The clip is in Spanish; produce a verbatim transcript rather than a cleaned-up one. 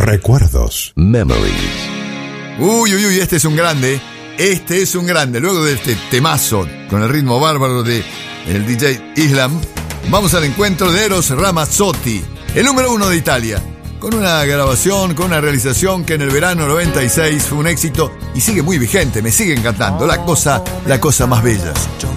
Recuerdos. Memories. Uy, uy, uy, este es un grande. Este es un grande. Luego de este temazo con el ritmo bárbaro de el D J Islam, vamos al encuentro de Eros Ramazzotti, el número uno de Italia, con una grabación, con una realización que en el verano noventa y seis fue un éxito y sigue muy vigente, me sigue encantando. La cosa, la cosa más bella.